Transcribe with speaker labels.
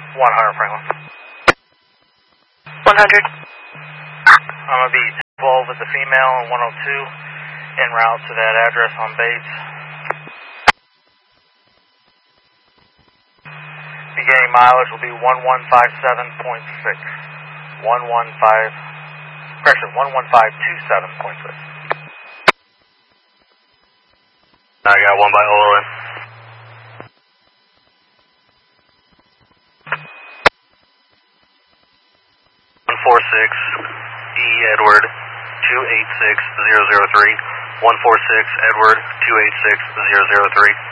Speaker 1: 100 Franklin.
Speaker 2: 100.
Speaker 1: I'm going to be 12 with the female and 102 en route to that address on Bates. Beginning mileage will be 1157.6. 1157.6.
Speaker 3: I got one by OLN. 146 E Edward 286003. 146 Edward 286003.